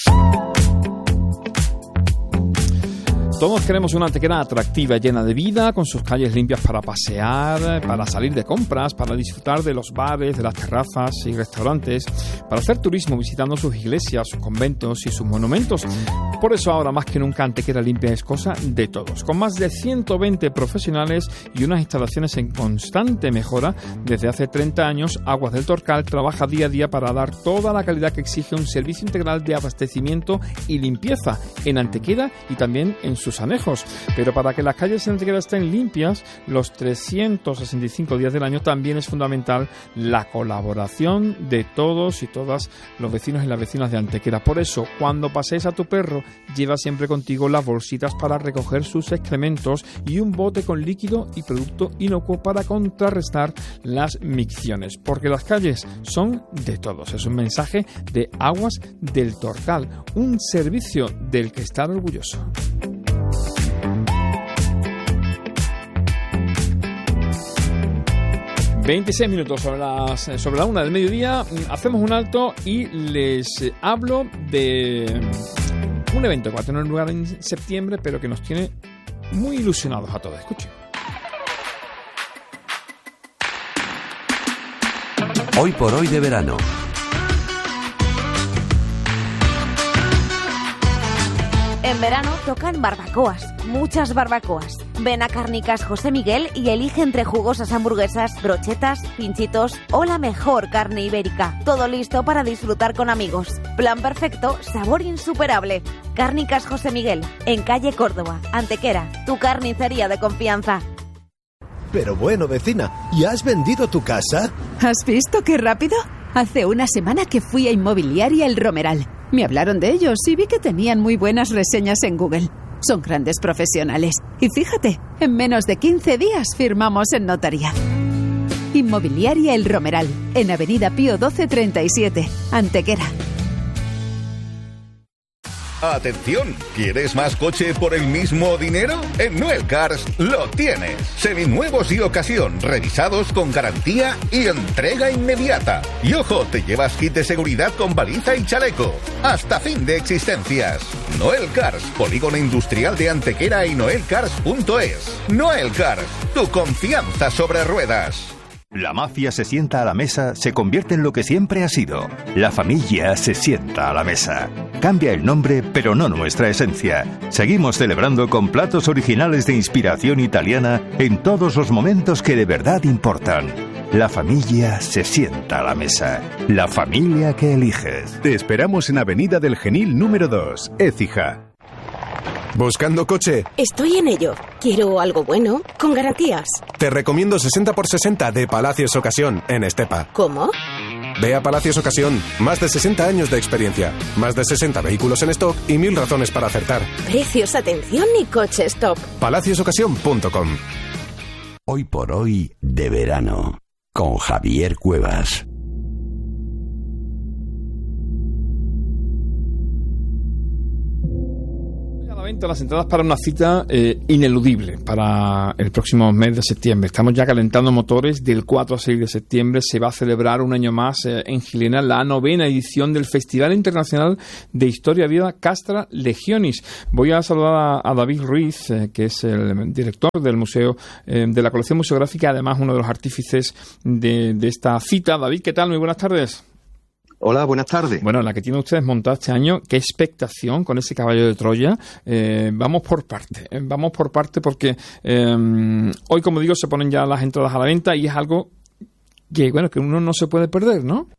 Todos queremos una Antequera atractiva, llena de vida, con sus calles limpias para pasear, para salir de compras, para disfrutar de los bares, de las terrazas y restaurantes, para hacer turismo visitando sus iglesias, sus conventos y sus monumentos. Por eso ahora más que nunca Antequera limpia es cosa de todos. Con más de ciento veinte profesionales y unas instalaciones en constante mejora, desde hace treinta años Aguas del Torcal trabaja día a día para dar toda la calidad que exige un servicio integral de abastecimiento y limpieza en Antequera y también en sus anejos. Pero para que las calles en Antequera estén limpias los trescientos sesenta y cinco días del año, también es fundamental la colaboración de todos y todas los vecinos y las vecinas de Antequera. Por eso, cuando pasees a tu perro, lleva siempre contigo las bolsitas para recoger sus excrementos y un bote con líquido y producto inocuo para contrarrestar las micciones, porque las calles son de todos. Es un mensaje de Aguas del Torcal, un servicio del que estar orgulloso. veintiséis minutos sobre, las, sobre la una del mediodía. Hacemos un alto y les hablo de un evento que va a tener lugar en septiembre, pero que nos tiene muy ilusionados a todos. Escuchen. Hoy por hoy de verano. En verano tocan barbacoas, muchas barbacoas. Ven a Cárnicas José Miguel y elige entre jugosas hamburguesas, brochetas, pinchitos o la mejor carne ibérica. Todo listo para disfrutar con amigos. Plan perfecto, sabor insuperable. Cárnicas José Miguel, en calle Córdoba, Antequera, tu carnicería de confianza. Pero bueno, vecina, ¿ya has vendido tu casa? ¿Has visto qué rápido? Hace una semana que fui a Inmobiliaria El Romeral. Me hablaron de ellos y vi que tenían muy buenas reseñas en Google. Son grandes profesionales. Y fíjate, en menos de quince días firmamos en notaría. Inmobiliaria El Romeral, en Avenida Pío doce treinta y siete, Antequera. Atención, ¿quieres más coche por el mismo dinero? En Noel Cars lo tienes. Seminuevos y ocasión, revisados con garantía y entrega inmediata. Y ojo, te llevas kit de seguridad con baliza y chaleco. Hasta fin de existencias. Noel Cars, polígono industrial de Antequera y noel cars punto es. Noel Cars, tu confianza sobre ruedas. La mafia se sienta a la mesa, se convierte en lo que siempre ha sido. La familia se sienta a la mesa. Cambia el nombre, pero no nuestra esencia. Seguimos celebrando con platos originales de inspiración italiana en todos los momentos que de verdad importan. La familia se sienta a la mesa. La familia que eliges. Te esperamos en Avenida del Genil número dos, Écija. ¿Buscando coche? Estoy en ello. Quiero algo bueno, con garantías. Te recomiendo sesenta por sesenta de Palacios Ocasión, en Estepa. ¿Cómo? Ve a Palacios Ocasión. Más de sesenta años de experiencia. Más de sesenta vehículos en stock y mil razones para acertar. Precios, atención y coche stop. palacios ocasión punto com. Hoy por hoy de verano. Con Javier Cuevas. venta las entradas para una cita eh, ineludible para el próximo mes de septiembre. Estamos ya calentando motores. Del cuatro al seis de septiembre se va a celebrar un año más eh, en Gilena la novena edición del Festival Internacional de Historia Viva Castra Legionis. Voy a saludar a, a David Ruiz, eh, que es el director del museo, eh, de la colección museográfica, además uno de los artífices de, de esta cita. David, ¿qué tal? Muy buenas tardes. Hola, buenas tardes. Bueno, la que tienen ustedes montada este año, qué expectación con ese caballo de Troya. Eh, vamos por parte, eh, vamos por parte porque eh, hoy, como digo, se ponen ya las entradas a la venta y es algo que, bueno, que uno no se puede perder, ¿no?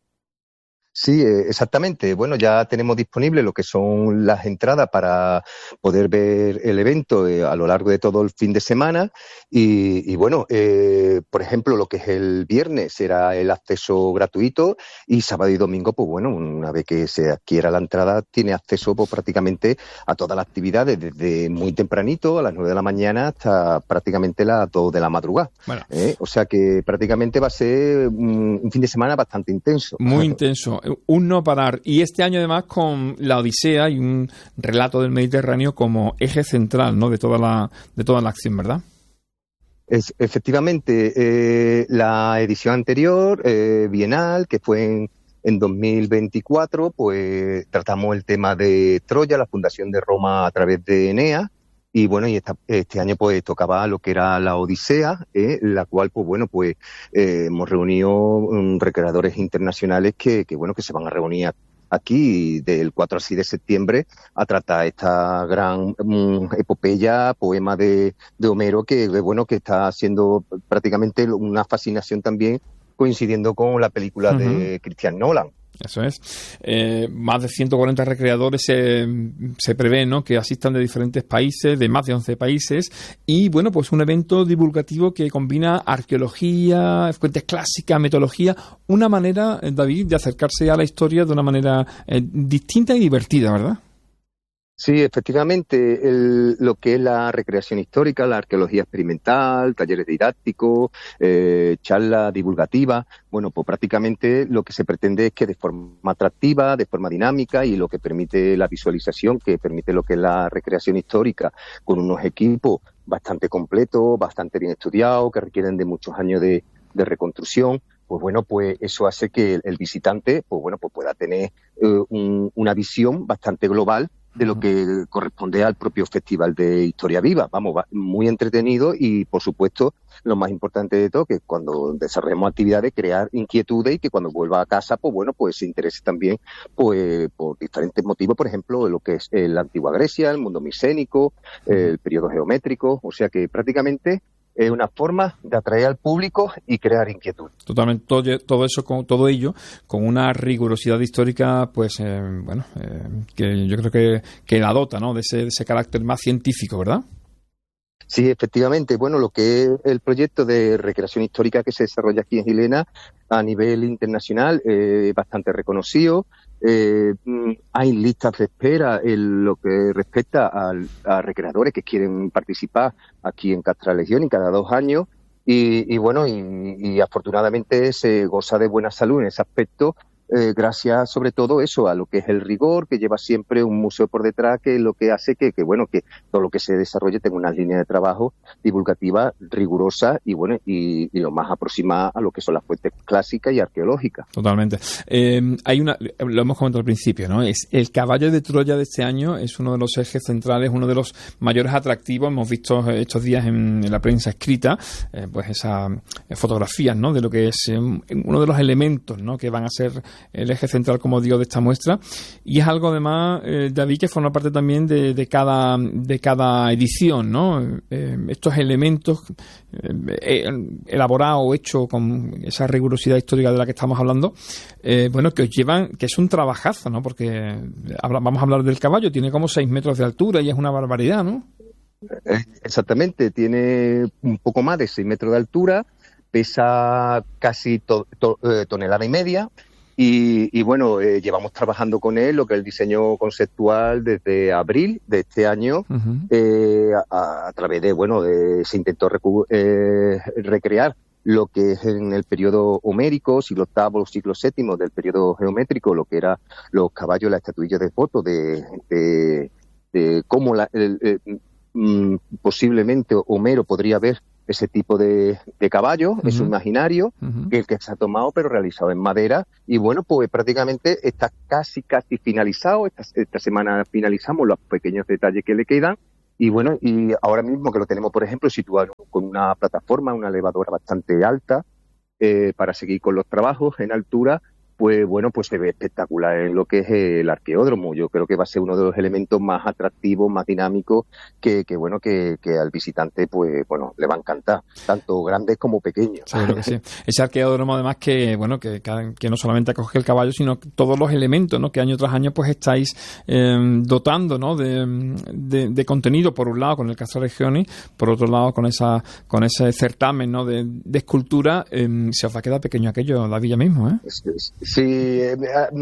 Sí, exactamente. Bueno, ya tenemos disponible lo que son las entradas para poder ver el evento eh, a lo largo de todo el fin de semana y, y bueno, eh, por ejemplo, lo que es el viernes será el acceso gratuito y sábado y domingo, pues bueno, una vez que se adquiera la entrada, tiene acceso pues, prácticamente a todas las actividades, desde muy tempranito, a las nueve de la mañana, hasta prácticamente las dos de la madrugada. Bueno. ¿Eh? O sea que prácticamente va a ser un, un fin de semana bastante intenso. Muy intenso. Un no parar. Y este año además con la Odisea y un relato del Mediterráneo como eje central, ¿no? de toda la de toda la acción, ¿verdad? Es, efectivamente, eh, la edición anterior, eh, bienal, que fue en, en dos mil veinticuatro, pues tratamos el tema de Troya, la fundación de Roma a través de Enea. Y bueno, y esta, este año pues tocaba lo que era la Odisea, eh, la cual pues bueno, pues eh, hemos reunido um, recreadores internacionales que, que bueno, que se van a reunir aquí del cuatro al seis de septiembre a tratar esta gran um, epopeya, poema de, de Homero que bueno, que está haciendo prácticamente una fascinación también coincidiendo con la película uh-huh. de Christian Nolan. Eso es. Eh, más de ciento cuarenta recreadores se, se prevé, ¿no?, que asistan de diferentes países, de más de once países. Y, bueno, pues un evento divulgativo que combina arqueología, fuentes clásicas, metodología. Una manera, David, de acercarse a la historia de una manera eh, distinta y divertida, ¿verdad? Sí, efectivamente, el, lo que es la recreación histórica, la arqueología experimental, talleres didácticos, eh, charlas divulgativas, bueno, pues prácticamente lo que se pretende es que de forma atractiva, de forma dinámica y lo que permite la visualización, que permite lo que es la recreación histórica, con unos equipos bastante completos, bastante bien estudiados, que requieren de muchos años de, de reconstrucción. Pues bueno, pues eso hace que el, el visitante, pues bueno, pues pueda tener eh, un, una visión bastante global de lo que corresponde al propio Festival de Historia Viva. Vamos, va muy entretenido y, por supuesto, lo más importante de todo, que cuando desarrollemos actividades, crear inquietudes y que cuando vuelva a casa, pues bueno, pues se interese también pues por diferentes motivos, por ejemplo, de lo que es la antigua Grecia, el mundo micénico, el periodo geométrico, o sea que prácticamente es una forma de atraer al público y crear inquietud. Totalmente, todo, todo eso, con todo ello, con una rigurosidad histórica, pues, eh, bueno, eh, que yo creo que, que la dota, ¿no?, de ese, de ese carácter más científico, ¿verdad? Sí, efectivamente. Bueno, lo que es el proyecto de recreación histórica que se desarrolla aquí en Gilena a nivel internacional es eh, bastante reconocido. Eh, hay listas de espera en lo que respecta a, a recreadores que quieren participar aquí en Castra Legión y cada dos años y, y bueno y, y afortunadamente se goza de buena salud en ese aspecto eh, gracias sobre todo eso a lo que es el rigor que lleva siempre un museo por detrás, que es lo que hace que, que bueno que todo lo que se desarrolle tenga una línea de trabajo divulgativa rigurosa y bueno y, y lo más aproximada a lo que son las fuentes clásicas y arqueológicas. Totalmente. Eh, hay una, lo hemos comentado al principio, ¿no? Es el caballo de Troya de este año es uno de los ejes centrales, uno de los mayores atractivos. Hemos visto estos días en, en la prensa escrita, eh, pues esas eh, fotografías, ¿no?, de lo que es eh, uno de los elementos, ¿no?, que van a ser el eje central, como digo, de esta muestra, y es algo además, eh, David, que forma parte también de, de cada de cada edición, ¿no? Eh, estos elementos eh, elaborados o hechos con esa rigurosidad histórica de la que estamos hablando, eh, bueno, que os llevan, que es un trabajazo, ¿no? Porque habla, vamos a hablar del caballo, tiene como seis metros de altura y es una barbaridad, ¿no? Exactamente, tiene un poco más de seis metros de altura, pesa casi to, to, eh, tonelada y media. Y, y bueno, eh, llevamos trabajando con él lo que es el diseño conceptual desde abril de este año, uh-huh. eh, a, a través de, bueno, de, se intentó recu- eh, recrear lo que es en el periodo homérico, siglo octavo, siglo séptimo del periodo geométrico, lo que era los caballos, las estatuillas de fotos de, de, de cómo la, el, el, mm, posiblemente Homero podría ver ese tipo de, de caballo, uh-huh. es un imaginario, uh-huh. que, que se ha tomado pero realizado en madera, y bueno, pues prácticamente está casi, casi finalizado. Esta, esta semana finalizamos los pequeños detalles que le quedan, y bueno, y ahora mismo que lo tenemos, por ejemplo, situado con una plataforma, una elevadora bastante alta, eh, para seguir con los trabajos en altura, pues bueno, pues se ve espectacular en lo que es el arqueódromo. Yo creo que va a ser uno de los elementos más atractivos, más dinámicos, que, que bueno, que, que al visitante, pues bueno, le va a encantar, tanto grandes como pequeños. Seguro que sí. Ese arqueódromo, además, que bueno, que, que no solamente acoge el caballo, sino todos los elementos, ¿no?, que año tras año pues estáis eh, dotando, ¿no?, de, de, de contenido, por un lado con el Castra Regioni, por otro lado con esa con ese certamen, ¿no?, de, de escultura. Eh, se os va a quedar pequeño aquello, la villa mismo, ¿eh? Es, es, Sí, eh,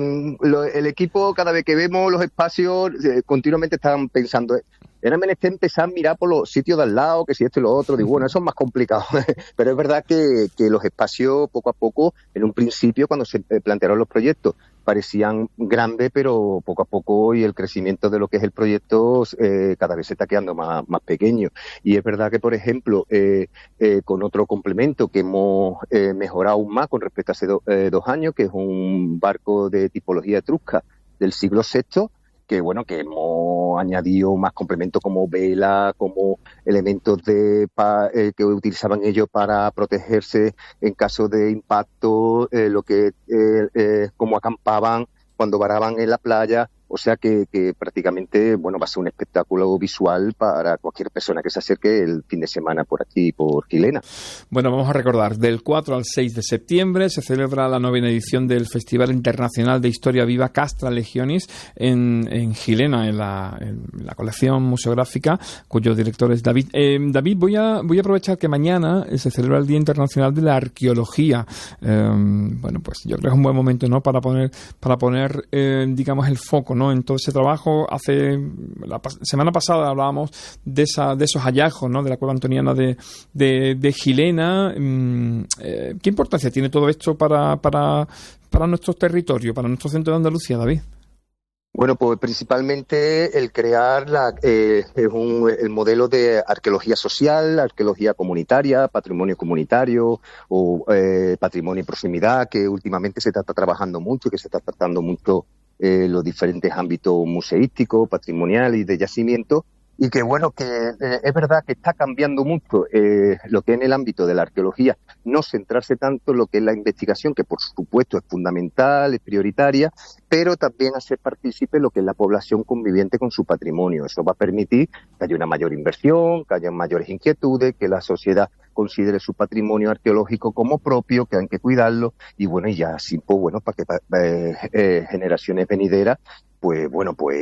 lo, el equipo, cada vez que vemos los espacios, eh, continuamente están pensando, eh, era menester empezar a mirar por los sitios de al lado, que si esto y lo otro. Digo, bueno, eso es más complicado. Pero es verdad que, que los espacios, poco a poco, en un principio, cuando se plantearon los proyectos, parecían grandes, pero poco a poco, y el crecimiento de lo que es el proyecto eh, cada vez se está quedando más, más pequeño. Y es verdad que, por ejemplo, eh, eh, con otro complemento que hemos eh, mejorado aún más con respecto a hace do, eh, dos años, que es un barco de tipología etrusca del siglo sexto, que bueno, que hemos añadido más complementos como vela, como elementos de pa, eh, que utilizaban ellos para protegerse en caso de impacto, eh, lo que eh, eh, como acampaban cuando varaban en la playa. O sea que, que prácticamente, bueno, va a ser un espectáculo visual para cualquier persona que se acerque el fin de semana por aquí, por Gilena. Bueno, vamos a recordar, del cuatro al seis de septiembre se celebra la novena edición del Festival Internacional de Historia Viva Castra Legionis en, en Gilena, en la, en la colección museográfica, cuyo director es David. Eh, David, voy a, voy a aprovechar que mañana se celebra el Día Internacional de la Arqueología. Eh, bueno, pues yo creo que es un buen momento, ¿no?, para poner, para poner eh, digamos, el foco, ¿no?, en todo ese trabajo. Hace la pas- semana pasada hablábamos de esa de esos hallazgos, ¿no?, de la cueva antoniana de, de, de Gilena. Mm, eh, ¿Qué importancia tiene todo esto para, para, para nuestro territorio, para nuestro centro de Andalucía, David? Bueno, pues principalmente el crear la, eh, es un, el modelo de arqueología social, arqueología comunitaria, patrimonio comunitario o eh, patrimonio y proximidad, que últimamente se está trabajando mucho, que se está tratando mucho Eh, los diferentes ámbitos museísticos, patrimoniales y de yacimiento, y que bueno, que eh, es verdad que está cambiando mucho eh, lo que en el ámbito de la arqueología, no centrarse tanto en lo que es la investigación, que por supuesto es fundamental, es prioritaria, pero también hacer partícipe lo que es la población conviviente con su patrimonio. Eso va a permitir que haya una mayor inversión, que haya mayores inquietudes, que la sociedad considere su patrimonio arqueológico como propio, que hay que cuidarlo, y bueno, y ya así, pues bueno, para que eh, eh, generaciones venideras, pues bueno, pues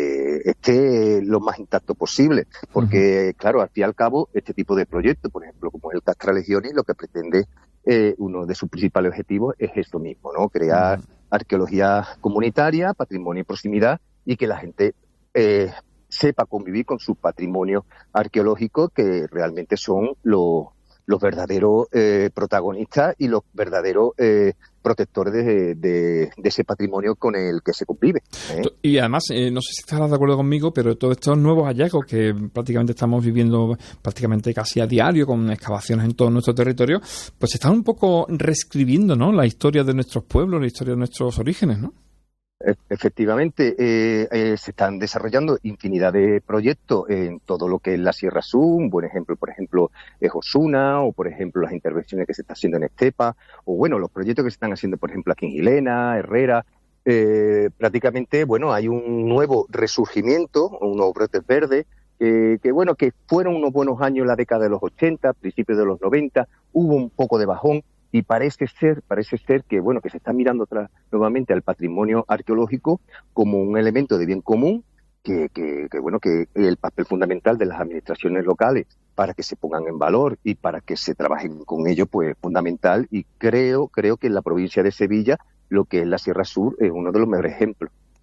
esté lo más intacto posible, porque uh-huh. claro, al fin y al cabo, este tipo de proyectos, por ejemplo, como el Castra Legionis, lo que pretende, eh, uno de sus principales objetivos es esto mismo, ¿no?, crear uh-huh. arqueología comunitaria, patrimonio y proximidad, y que la gente eh, sepa convivir con sus patrimonios arqueológicos, que realmente son los los verdaderos eh, protagonistas y los verdaderos eh, protectores de, de, de ese patrimonio con el que se convive, ¿eh? Y además, eh, no sé si estarás de acuerdo conmigo, pero todos estos nuevos hallazgos que prácticamente estamos viviendo prácticamente casi a diario, con excavaciones en todo nuestro territorio, pues están un poco reescribiendo, ¿no?, la historia de nuestros pueblos, la historia de nuestros orígenes, ¿no? Efectivamente, eh, eh, se están desarrollando infinidad de proyectos en todo lo que es la Sierra Sur. Un buen ejemplo, por ejemplo, es Osuna, o por ejemplo las intervenciones que se están haciendo en Estepa, o bueno, los proyectos que se están haciendo, por ejemplo, aquí en Gilena, Herrera. Eh, prácticamente, bueno, hay un nuevo resurgimiento, unos brotes verdes, eh, que bueno, que fueron unos buenos años en la década de los ochenta, principios de los noventa, hubo un poco de bajón. Y parece ser, parece ser que bueno, que se está mirando otra, nuevamente al patrimonio arqueológico como un elemento de bien común, que, que, que bueno, que el papel fundamental de las administraciones locales para que se pongan en valor y para que se trabajen con ello, pues fundamental. Y creo, creo que en la provincia de Sevilla, lo que es la Sierra Sur es uno de los mejores ejemplos.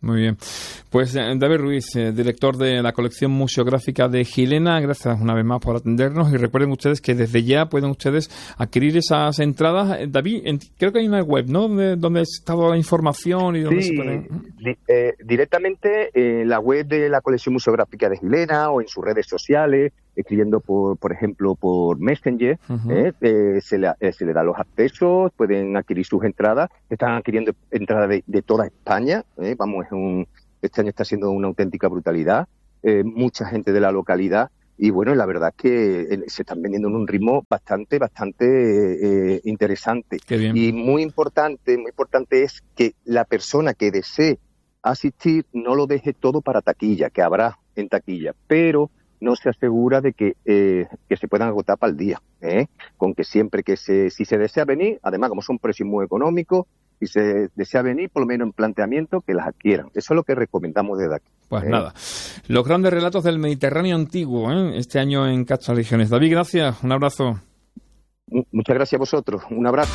Muy bien. Pues David Ruiz, eh, director de la colección museográfica de Gilena, gracias una vez más por atendernos y recuerden ustedes que desde ya pueden ustedes adquirir esas entradas. Eh, David, en, creo que hay una web, ¿no? Donde, donde está toda la información y donde sí, se pueden... di, eh, directamente en la web de la colección museográfica de Gilena o en sus redes sociales, escribiendo por, por ejemplo, por Messenger, uh-huh. eh, eh, se, le, eh, se le da los accesos, pueden adquirir sus entradas, están adquiriendo entradas de, de toda España, eh, vamos, es un, este año está siendo una auténtica brutalidad, eh, mucha gente de la localidad, y bueno, la verdad es que se están vendiendo en un ritmo bastante, bastante eh, interesante. Qué bien. Y muy importante, muy importante es que la persona que desee asistir no lo deje todo para taquilla, que habrá en taquilla, pero no se asegura de que, eh, que se puedan agotar para el día, ¿eh? Con que siempre que se, si se desea venir, además como son precios muy económicos, si se desea venir, por lo menos en planteamiento, que las adquieran. Eso es lo que recomendamos desde aquí. Pues ¿eh? nada, los grandes relatos del Mediterráneo antiguo, ¿eh? Este año en Castro Legiones. David, gracias, un abrazo. Muchas gracias a vosotros, un abrazo.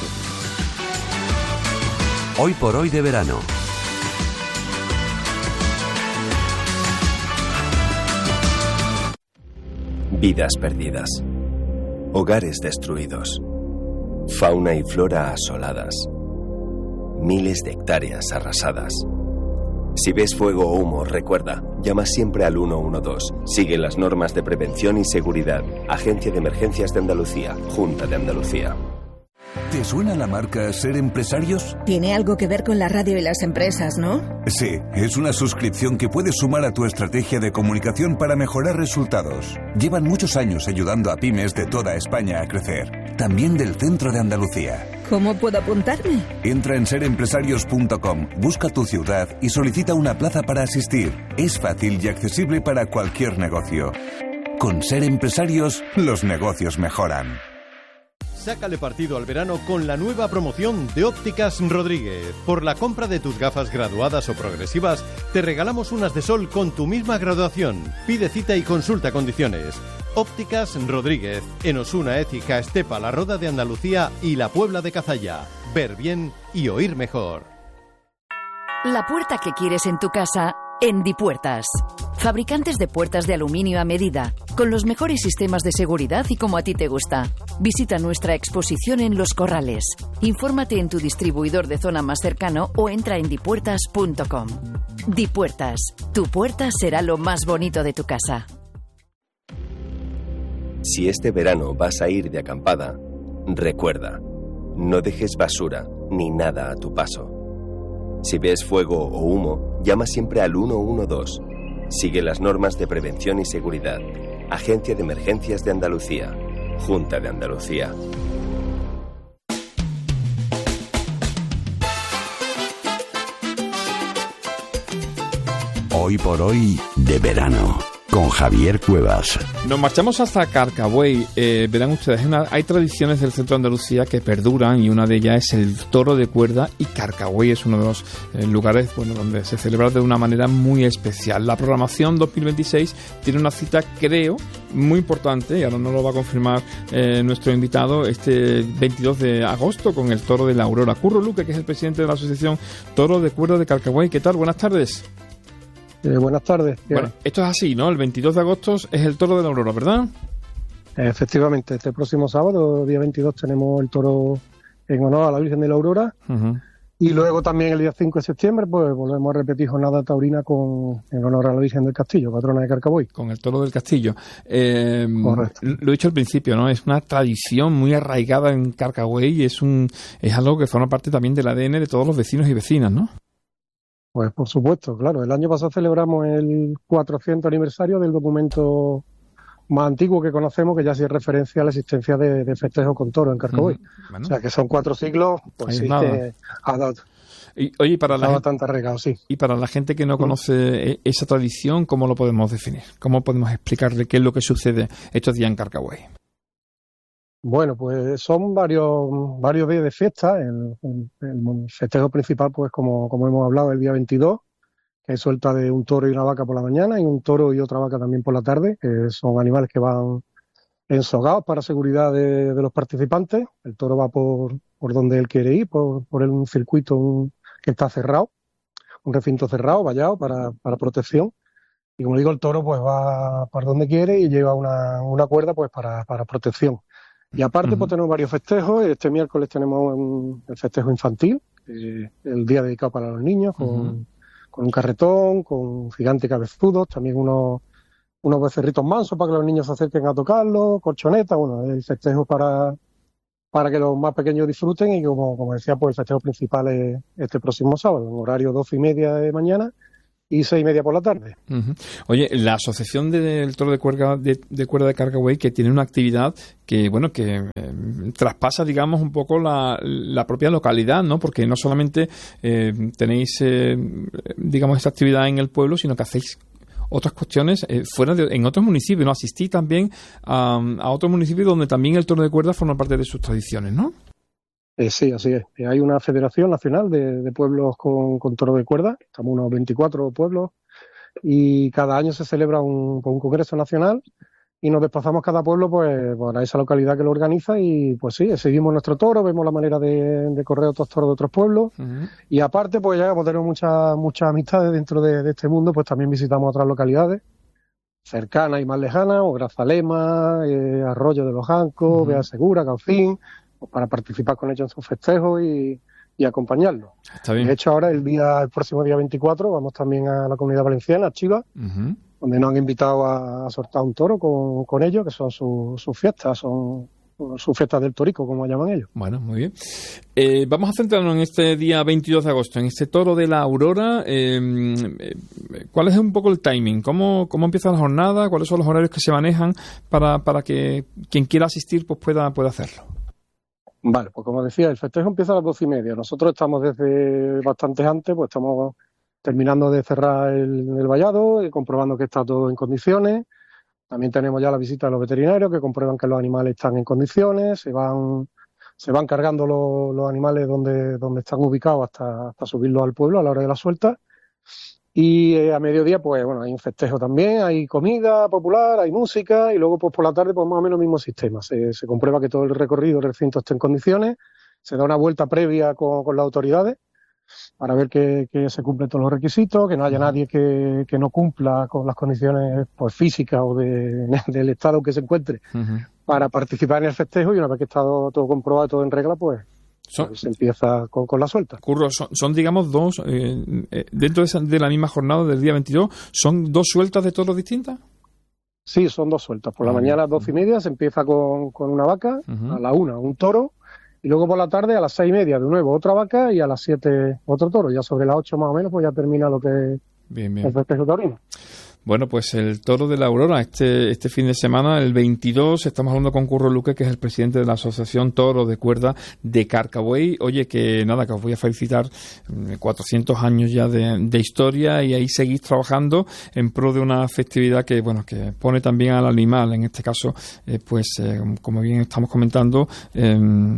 Hoy por hoy de verano. Vidas perdidas, hogares destruidos, fauna y flora asoladas, miles de hectáreas arrasadas. Si ves fuego o humo, recuerda, llama siempre al uno uno dos. Sigue las normas de prevención y seguridad. Agencia de Emergencias de Andalucía, Junta de Andalucía. ¿Te suena la marca Ser Empresarios? Tiene algo que ver con la radio y las empresas, ¿no? Sí, es una suscripción que puedes sumar a tu estrategia de comunicación para mejorar resultados. Llevan muchos años ayudando a pymes de toda España a crecer, también del centro de Andalucía. ¿Cómo puedo apuntarme? Entra en ser empresarios punto com, busca tu ciudad y solicita una plaza para asistir. Es fácil y accesible para cualquier negocio. Con Ser Empresarios, los negocios mejoran. Sácale partido al verano con la nueva promoción de Ópticas Rodríguez. Por la compra de tus gafas graduadas o progresivas, te regalamos unas de sol con tu misma graduación. Pide cita y consulta condiciones. Ópticas Rodríguez, en Osuna, Écija, Estepa, La Roda de Andalucía y La Puebla de Cazalla. Ver bien y oír mejor. La puerta que quieres en tu casa, en Dipuertas. Fabricantes de puertas de aluminio a medida, con los mejores sistemas de seguridad y como a ti te gusta. Visita nuestra exposición en Los Corrales. Infórmate en tu distribuidor de zona más cercano o entra en dipuertas punto com. Dipuertas, tu puerta será lo más bonito de tu casa. Si este verano vas a ir de acampada, recuerda, no dejes basura ni nada a tu paso. Si ves fuego o humo, llama siempre al uno uno dos. Sigue las normas de prevención y seguridad. Agencia de Emergencias de Andalucía. Junta de Andalucía. Hoy por hoy de verano. Con Javier Cuevas. Nos marchamos hasta Carcabuey. Eh, verán ustedes, una, hay tradiciones del centro de Andalucía que perduran y una de ellas es el toro de cuerda y Carcabuey es uno de los eh, lugares bueno, donde se celebra de una manera muy especial. La programación dos mil veintiséis tiene una cita, creo, muy importante y ahora nos lo va a confirmar eh, nuestro invitado este veintidós de agosto con el toro de la Aurora. Curro Luque, que es el presidente de la asociación Toro de Cuerda de Carcabuey. ¿Qué tal? Buenas tardes. Eh, buenas tardes. Bueno, esto es así, ¿no? El veintidós de agosto es el toro de la Aurora, ¿verdad? Efectivamente, este próximo sábado, día veintidós, tenemos el toro en honor a la Virgen de la Aurora. Uh-huh. Y luego también el día cinco de septiembre, pues volvemos a repetir jornada taurina con, en honor a la Virgen del Castillo, patrona de Carcabuey. Con el toro del Castillo. Eh, Correcto. Lo he dicho al principio, ¿no? Es una tradición muy arraigada en Carcabuey y es, un, es algo que forma parte también del A D N de todos los vecinos y vecinas, ¿no? Pues por supuesto, claro. El año pasado celebramos el cuatrocientos aniversario del documento más antiguo que conocemos, que ya hace referencia a la existencia de, de festejos con toro en Carcabuey. Mm, bueno. O sea, que son cuatro siglos, pues sí, que ha dado, y, oye, para ha la bastante regalo, sí. Y para la gente que no conoce esa tradición, ¿cómo lo podemos definir? ¿Cómo podemos explicarle qué es lo que sucede estos días en Carcabuey? Bueno, pues son varios varios días de fiesta. El, el, el festejo principal, pues como, como hemos hablado, el día veintidós, que es suelta de un toro y una vaca por la mañana, y un toro y otra vaca también por la tarde, que son animales que van ensogados para seguridad de, de los participantes. El toro va por, por donde él quiere ir, por, por un circuito un, que está cerrado. un recinto cerrado, vallado, para, para protección. Y como digo, el toro pues va para donde quiere y lleva una, una cuerda pues para, para protección. Y aparte uh-huh. pues tenemos varios festejos. Este miércoles tenemos un, el festejo infantil, eh, el día dedicado para los niños, con, uh-huh. con un carretón, con gigantes cabezudos, también unos, unos becerritos mansos para que los niños se acerquen a tocarlos, colchonetas, bueno, el festejo para, para que los más pequeños disfruten y como, como decía, pues el festejo principal es este próximo sábado, en horario doce y media de mañana y seis y media por la tarde. Uh-huh. Oye, la Asociación del Toro de Cuerda de, de Cuerda de Carcaway, que tiene una actividad que, bueno, que eh, traspasa, digamos, un poco la, la propia localidad, ¿no? Porque no solamente eh, tenéis, eh, digamos, esta actividad en el pueblo, sino que hacéis otras cuestiones eh, fuera de, en otros municipios, ¿no? Asistís también a, a otros municipios donde también el toro de cuerda forma parte de sus tradiciones, ¿no? Eh, sí, así es. Hay una federación nacional de, de pueblos con, con toro de cuerda, estamos unos veinticuatro pueblos, y cada año se celebra un, un congreso nacional y nos desplazamos cada pueblo pues para esa localidad que lo organiza y pues sí, seguimos nuestro toro, vemos la manera de, de correr otros toros de otros pueblos uh-huh. y aparte pues ya como tenemos muchas muchas amistades dentro de, de este mundo, pues también visitamos otras localidades cercanas y más lejanas, o Grazalema, eh, Arroyo de los Jancos, uh-huh. Vea Segura, Caucín, para participar con ellos en sus festejos y, y acompañarlos. Está bien. De hecho, ahora el día el próximo día veinticuatro vamos también a la Comunidad Valenciana, a Chivas, uh-huh. donde nos han invitado a, a soltar un toro con, con ellos, que son sus su fiestas, son sus fiestas del torico, como llaman ellos. Bueno, muy bien. Eh, vamos a centrarnos en este día veintidós de agosto, en este toro de la Aurora. Eh, ¿Cuál es un poco el timing? ¿Cómo, cómo empieza la jornada? ¿Cuáles son los horarios que se manejan para, para que quien quiera asistir pues pueda, pueda hacerlo? Vale, pues como decía, el festejo empieza a las doce y media. Nosotros estamos desde bastante antes, pues estamos terminando de cerrar el, el vallado y comprobando que está todo en condiciones. También tenemos ya la visita de los veterinarios que comprueban que los animales están en condiciones. Se van se van cargando los, los animales donde, donde están ubicados hasta, hasta subirlos al pueblo a la hora de la suelta. Y eh, a mediodía, pues bueno, hay un festejo también, hay comida popular, hay música y luego pues por la tarde pues más o menos el mismo sistema. Se, se comprueba que todo el recorrido del recinto esté en condiciones, se da una vuelta previa con, con las autoridades para ver que, que se cumplen todos los requisitos, que no haya nadie que, que no cumpla con las condiciones pues físicas o de, del estado que se encuentre uh-huh. para participar en el festejo, y una vez que está todo, todo comprobado y todo en regla, pues Son, se empieza con, con la suelta. Curro, son, son digamos dos, eh, eh, dentro de, esa, de la misma jornada del día veintidós, ¿son dos sueltas de toros distintas? Sí, son dos sueltas. Por la uh-huh. mañana a las doce y media se empieza con, con una vaca, uh-huh. a la una un toro, y luego por la tarde a las seis y media de nuevo otra vaca y a las siete otro toro. Ya sobre las ocho más o menos pues ya termina lo que bien, bien. es el festejo taurino. Bueno, pues el toro de la Aurora, este este fin de semana, el veintidós, estamos hablando con Curro Luque, que es el presidente de la Asociación Toro de Cuerda de Carcaway. Oye, que nada, que os voy a felicitar, cuatrocientos años ya de, de historia, y ahí seguís trabajando en pro de una festividad que, bueno, que pone también al animal, en este caso, eh, pues, eh, como bien estamos comentando, eh,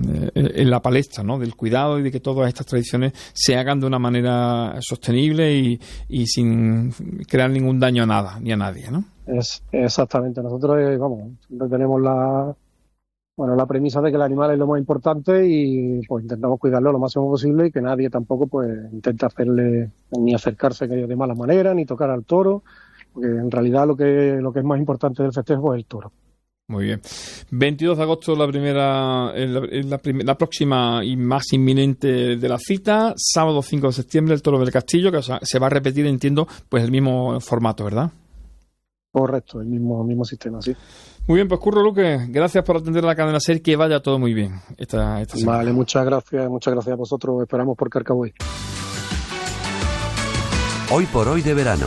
en la palestra, ¿no?, del cuidado y de que todas estas tradiciones se hagan de una manera sostenible y, y sin crear ningún daño a nada. Ni a nadie, ¿no? Es, exactamente. Nosotros, eh, vamos, tenemos la bueno la premisa de que el animal es lo más importante y pues intentamos cuidarlo lo máximo posible y que nadie tampoco pues intente hacerle ni acercarse de mala manera ni tocar al toro, porque en realidad lo que lo que es más importante del festejo es el toro. Muy bien. veintidós de agosto, la primera, la, la, la próxima y más inminente de la cita. Sábado cinco de septiembre, el Toro del Castillo, que se va a repetir, entiendo, pues el mismo formato, ¿verdad? Correcto, el mismo mismo sistema, sí. Muy bien, pues Curro Luque, gracias por atender a la cadena SER, que vaya todo muy bien esta, esta semana. Vale, muchas gracias, muchas gracias a vosotros. Esperamos por Carcaway. Hoy por hoy de verano.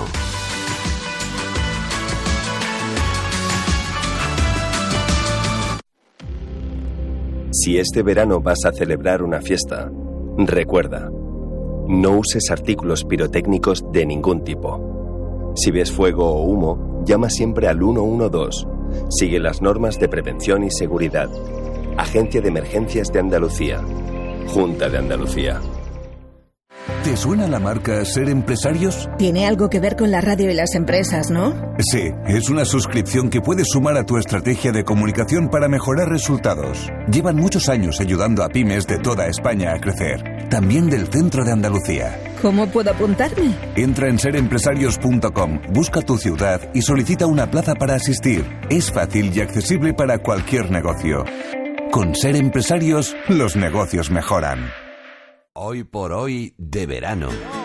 Si este verano vas a celebrar una fiesta, recuerda, no uses artículos pirotécnicos de ningún tipo. Si ves fuego o humo, llama siempre al uno uno dos. Sigue las normas de prevención y seguridad. Agencia de Emergencias de Andalucía. Junta de Andalucía. ¿Te suena la marca Ser Empresarios? Tiene algo que ver con la radio y las empresas, ¿no? Sí, es una suscripción que puedes sumar a tu estrategia de comunicación para mejorar resultados. Llevan muchos años ayudando a pymes de toda España a crecer, también del centro de Andalucía. ¿Cómo puedo apuntarme? Entra en ser empresarios punto com, busca tu ciudad y solicita una plaza para asistir. Es fácil y accesible para cualquier negocio. Con Ser Empresarios, los negocios mejoran. Hoy por hoy de verano.